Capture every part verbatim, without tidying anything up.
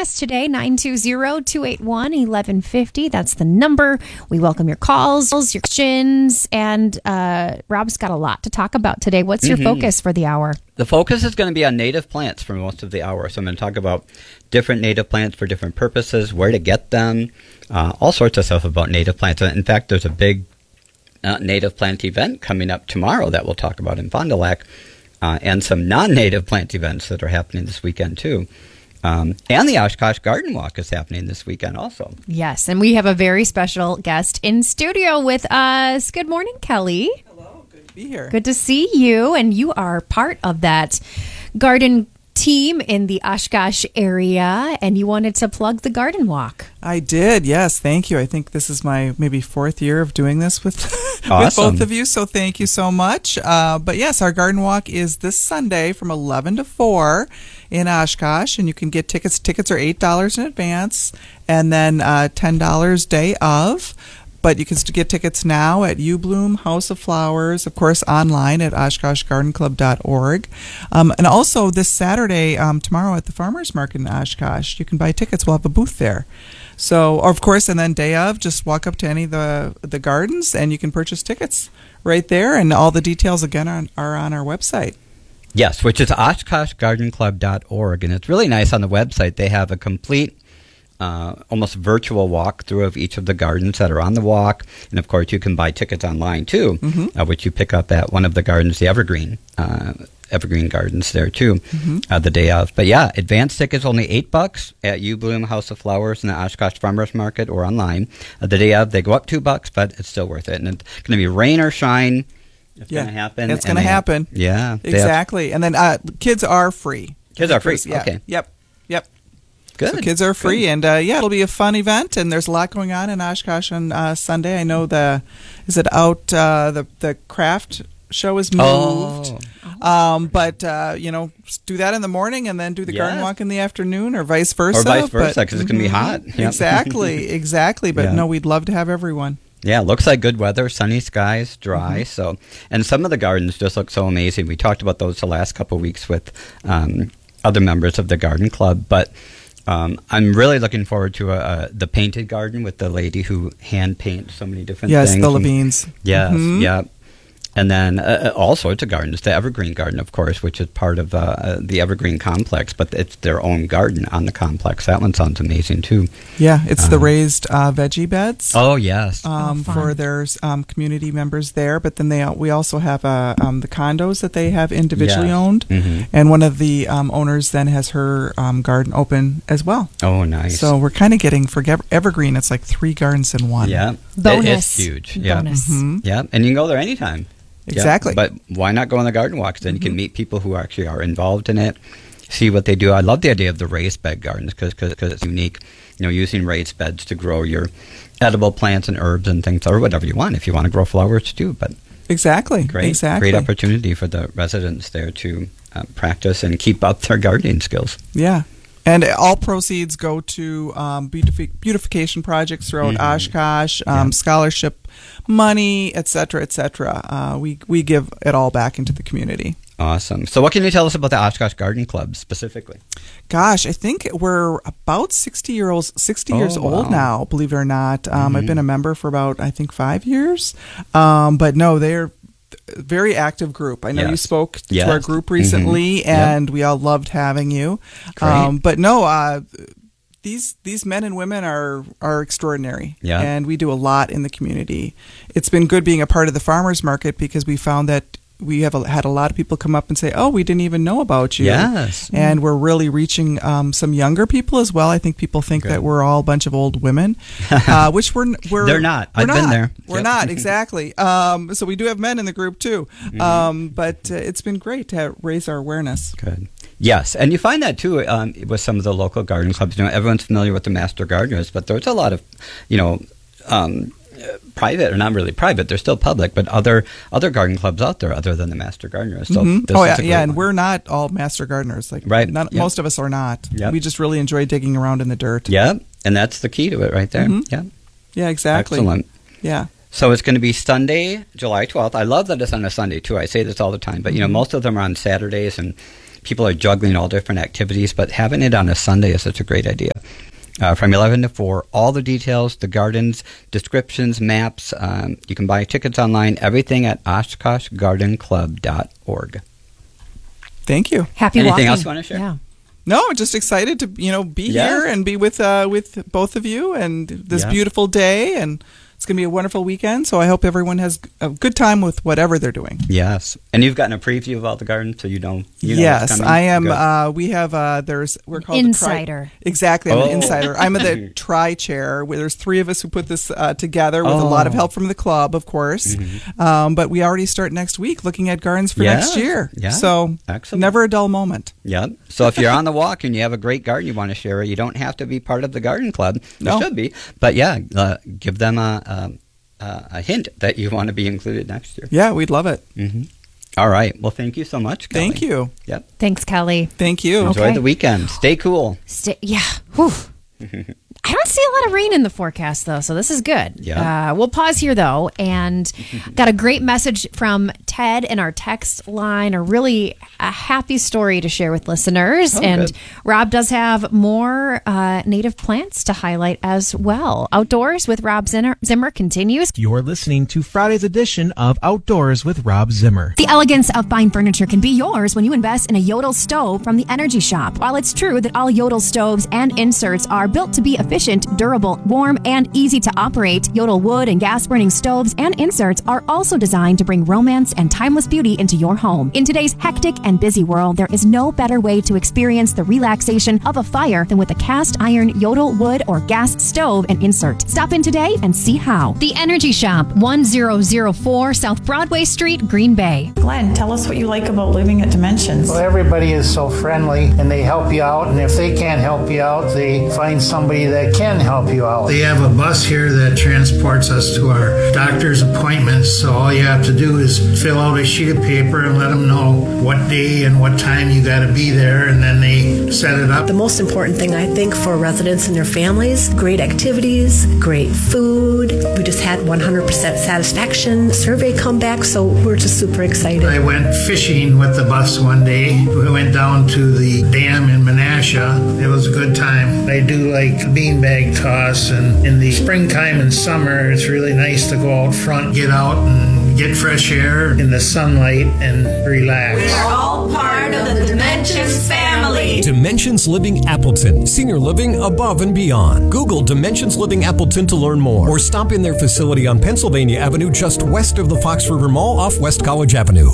us today, nine two zero, two eight one, one one five zero. That's the number. We welcome your calls, your questions, and uh, Rob's got a lot to talk about today. What's your mm-hmm. focus for the hour? The focus is going to be on native plants for most of the hour. So I'm going to talk about different native plants for different purposes, where to get them, uh, all sorts of stuff about native plants. In fact, there's a big uh, native plant event coming up tomorrow that we'll talk about in Fond du Lac, uh, and some non-native plant events that are happening this weekend too. Um, and the Oshkosh Garden Walk is happening this weekend also. Yes, and we have a very special guest in studio with us. Good morning, Kelly. Hello, good to be here. Good to see you, and you are part of that garden team in the Oshkosh area, and you wanted to plug the Garden Walk. I did, yes, thank you. I think this is my maybe fourth year of doing this with, awesome. with both of you, so thank you so much. Uh, but yes, our Garden Walk is this Sunday from eleven to four in Oshkosh, and you can get tickets. Tickets are eight dollars in advance, and then uh, ten dollars day of. But you can get tickets now at U Bloom House of Flowers, of course, online at oshkosh garden club dot org. Um, and also this Saturday, um, tomorrow at the Farmers Market in Oshkosh, you can buy tickets. We'll have a booth there. So, of course, and then day of, just walk up to any of the, the gardens and you can purchase tickets right there. And all the details, again, are, are on our website. Yes, which is oshkosh garden club dot org. And it's really nice on the website. They have a complete Uh, almost virtual walkthrough of each of the gardens that are on the walk. And, of course, you can buy tickets online, too, mm-hmm. uh, which you pick up at one of the gardens, the Evergreen, uh, Evergreen Gardens there, too, mm-hmm. uh, the day of. But, yeah, advance tickets only eight bucks at U Bloom House of Flowers and the Oshkosh Farmers Market or online. Uh, the day of, they go up two bucks, but it's still worth it. And it's going to be rain or shine. It's yeah, going to happen. It's going to happen. Yeah. Exactly. Have, and then uh, kids are free. Kids are free. Yeah. Okay. Yep. Yep. Good. So kids are free, Good. and uh, yeah, it'll be a fun event. And there's a lot going on in Oshkosh on uh, Sunday. I know the is it out uh, the the craft show is moved, oh. um, but uh, you know, do that in the morning and then do the yes. garden walk in the afternoon, or vice versa. Or vice versa, because it's going to be hot. Yep. Exactly, exactly. But yeah. no, we'd love to have everyone. Yeah, it looks like good weather, sunny skies, dry. Mm-hmm. So, and some of the gardens just look so amazing. We talked about those the last couple of weeks with um, other members of the garden club, but. Um, I'm really looking forward to uh, the painted garden with the lady who hand paints so many different yes, things. Yes, the Levines. Yes, mm-hmm. yeah. And then uh, all sorts of gardens. The Evergreen Garden, of course, which is part of uh, the Evergreen Complex, but it's their own garden on the complex. That one sounds amazing, too. Yeah, it's um, the raised uh, veggie beds. Oh, yes. Um, oh, for their um, community members there. But then they we also have uh, um, the condos that they have individually yes. owned. Mm-hmm. And one of the um, owners then has her um, garden open as well. Oh, nice. So we're kind of getting, for Evergreen, it's like three gardens in one. Yeah. Bonus. It's huge. Bonus. Yeah. Mm-hmm. Yeah, and you can go there anytime. Exactly. Yeah, but why not go on the garden walks? Then mm-hmm. you can meet people who actually are involved in it, see what they do. I love the idea of the raised bed gardens because it's unique, you know, using raised beds to grow your edible plants and herbs and things, or whatever you want. If you want to grow flowers too, but exactly, great, exactly. great opportunity for the residents there to uh, practice and keep up their gardening skills. Yeah. And all proceeds go to um, beautifi- beautification projects throughout mm-hmm. Oshkosh, um, yeah. scholarship money, et cetera, et cetera. Uh, we we give it all back into the community. Awesome. So what can you tell us about the Oshkosh Garden Club specifically? Gosh, I think we're about sixty year olds, sixty oh, years wow. old now, believe it or not. Um, mm-hmm. I've been a member for about, I think, five years. Um, but no, they're a very active group. I know yes. you spoke yes. to our group recently, mm-hmm. and yep. we all loved having you. Great. Um, but no, uh, these these men and women are are extraordinary, yeah. and we do a lot in the community. It's been good being a part of the farmers market because we found that we have a, had a lot of people come up and say, "Oh, we didn't even know about you." Yes, and we're really reaching um, some younger people as well. I think people think Good. that we're all a bunch of old women, uh, which we're we're they're not. We're I've not. been there. We're yep. not exactly. Um, so we do have men in the group too, mm-hmm. um, but uh, it's been great to raise our awareness. Good. Yes, and you find that too um, with some of the local garden clubs. You know, everyone's familiar with the Master Gardeners, but there's a lot of, you know. Um, private or not really private, they're still public, but other other garden clubs out there other than the Master Gardeners. So mm-hmm. this oh is yeah, a great yeah, and one. we're not all Master Gardeners. Like right, not, yep. most of us are not. Yep. We just really enjoy digging around in the dirt. Yeah, and that's the key to it right there. Mm-hmm. Yeah, yeah, exactly. Excellent. Yeah. So it's going to be Sunday, July twelfth. I love that it's on a Sunday too. I say this all the time, but you know, mm-hmm. most of them are on Saturdays, and people are juggling all different activities. But having it on a Sunday is such a great idea. uh, from eleven to four. All the details, the gardens, descriptions, maps. Um, you can buy tickets online, everything at oshkosh garden club dot org. Thank you. Happy Anything walking. else you want to share? Yeah. No, just excited to you know be Yeah. here and be with uh, with both of you and this Yeah. beautiful day, and it's going to be a wonderful weekend. So I hope everyone has a good time with whatever they're doing. Yes. And you've gotten a preview of all the gardens, so you know. You know Yes, what's coming? I am. Good. Uh, we have. Uh, there's. We're called the Insider. Tri- exactly, I'm Oh. an insider. I'm at the Tri Chair. Where there's three of us who put this uh, together with a lot of Oh. help from the club, of course. Mm-hmm. Um, but we already start next week looking at gardens for Yeah, next year. yeah. So Excellent. never a dull moment. Yep. So if you're on the walk and you have a great garden you want to share, you don't have to be part of the garden club. You No. should be. But yeah, uh, give them a, a, a hint that you want to be included next year. Yeah, we'd love it. Mm-hmm. All right. Well, thank you so much, Kelly. Thank you. Yep. Thanks, Kelly. Thank you. Enjoy Okay. the weekend. Stay cool. Stay, yeah. Whew. I don't see a lot of rain in the forecast, though, so this is good. Yeah. Uh, we'll pause here, though, and got a great message from Ted in our text line, a really a happy story to share with listeners. Oh, and good. Rob does have more uh, native plants to highlight as well. Outdoors with Rob Zimmer, Zimmer continues. You're listening to Friday's edition of Outdoors with Rob Zimmer. The elegance of fine furniture can be yours when you invest in a Yodel stove from the Energy Shop. While it's true that all Yodel stoves and inserts are built to be efficient, durable, warm, and easy to operate, Yodel wood and gas-burning stoves and inserts are also designed to bring romance and timeless beauty into your home. In today's hectic and busy world, there is no better way to experience the relaxation of a fire than with a cast iron Yodel wood or gas stove and insert. Stop in today and see how. The Energy Shop, one thousand four South Broadway Street, Green Bay. Glenn, tell us what you like about living at Dimensions. Well, everybody is so friendly and they help you out, and if they can't help you out, they find somebody that can help you out. They have a bus here that transports us to our doctor's appointments, so all you have to do is fill out a sheet of paper and let them know what day and what time you got to be there, and then they set it up. The most important thing, I think, for residents and their families, great activities, great food. We just had one hundred percent satisfaction survey come back, so we're just super excited. I went fishing with the bus one day. We went down to the dam in Menasha. It was a good time. I do like beanbag toss, and in the springtime and summer, it's really nice to go out front, get out and get fresh air in the sunlight and relax. We're all part of the Dimensions family. Dimensions Living Appleton. Senior living above and beyond. Google Dimensions Living Appleton to learn more, or stop in their facility on Pennsylvania Avenue just west of the Fox River Mall off West College Avenue.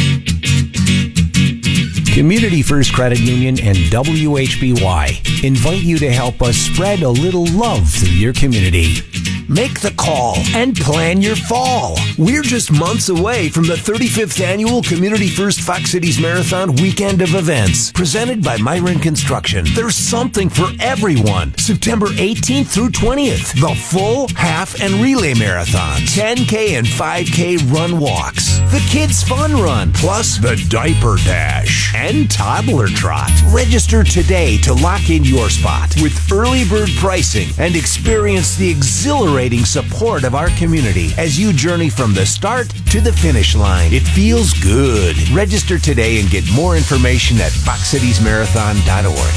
Community First Credit Union and W H B Y invite you to help us spread a little love through your community. Make the call and plan your fall. We're just months away from the thirty-fifth Annual Community First Fox Cities Marathon Weekend of Events, presented by Myron Construction. There's something for everyone. September eighteenth through twentieth, the full, half, and relay marathons, ten K and five K run walks, the Kids Fun Run, plus the Diaper Dash, and Toddler Trot. Register today to lock in your spot with early bird pricing and experience the exhilarating support of our community as you journey from the start to the finish line. It feels good. Register today and get more information at fox cities marathon dot org.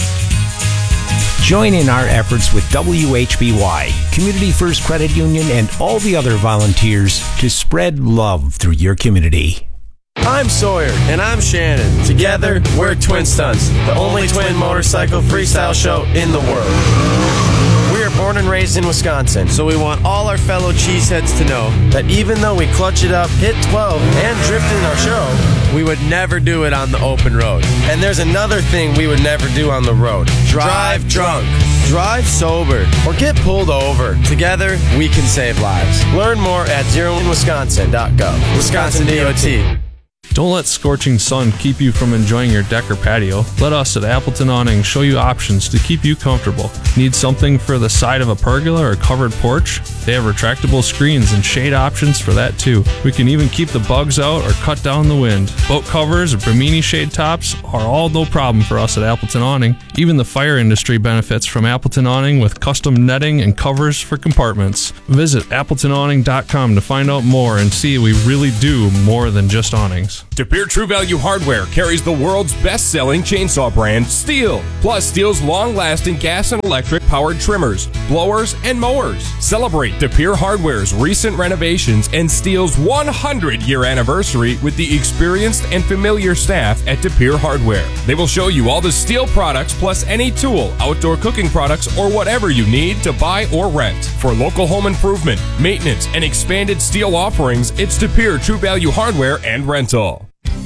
Join in our efforts with W H B Y, Community First Credit Union, and all the other volunteers to spread love through your community. I'm Sawyer. And I'm Shannon. Together, we're Twin Stunts, the only twin motorcycle freestyle show in the world. We are born and raised in Wisconsin, so we want all our fellow cheeseheads to know that even though we clutch it up, hit twelve, and drift in our show, we would never do it on the open road. And there's another thing we would never do on the road. Drive drunk. Drive sober. Or get pulled over. Together, we can save lives. Learn more at zero in wisconsin dot gov. Wisconsin D O T. Don't let scorching sun keep you from enjoying your deck or patio. Let us at Appleton Awning show you options to keep you comfortable. Need something for the side of a pergola or covered porch? They have retractable screens and shade options for that too. We can even keep the bugs out or cut down the wind. Boat covers or Bimini shade tops are all no problem for us at Appleton Awning. Even the fire industry benefits from Appleton Awning with custom netting and covers for compartments. Visit appleton awning dot com to find out more and see we really do more than just awnings. De Pere True Value Hardware carries the world's best-selling chainsaw brand, Steel, plus Steel's long-lasting gas and electric-powered trimmers, blowers, and mowers. Celebrate De Pere Hardware's recent renovations and Steel's one hundred year anniversary with the experienced and familiar staff at De Pere Hardware. They will show you all the Steel products plus any tool, outdoor cooking products, or whatever you need to buy or rent. For local home improvement, maintenance, and expanded Steel offerings, it's De Pere True Value Hardware and Rental.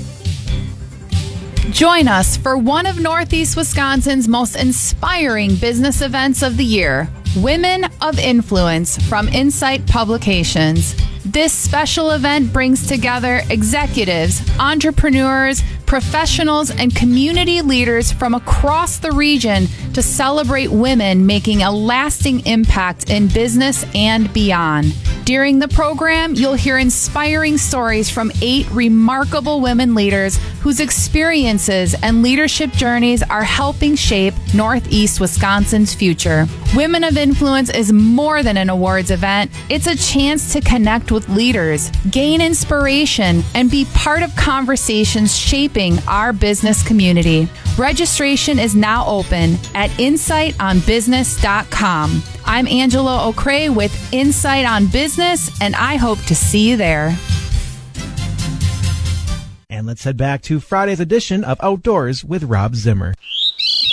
Join us for one of Northeast Wisconsin's most inspiring business events of the year, Women of Influence from Insight Publications. This special event brings together executives, entrepreneurs, professionals, and community leaders from across the region to celebrate women making a lasting impact in business and beyond. During the program, you'll hear inspiring stories from eight remarkable women leaders whose experiences and leadership journeys are helping shape Northeast Wisconsin's future. Women of Influence is more than an awards event. It's a chance to connect with leaders, gain inspiration, and be part of conversations shaping our business community. Registration is now open at insight on business dot com. I'm Angela O'Cray with Insight on Business, and I hope to see you there. And let's head back to Friday's edition of Outdoors with Rob Zimmer.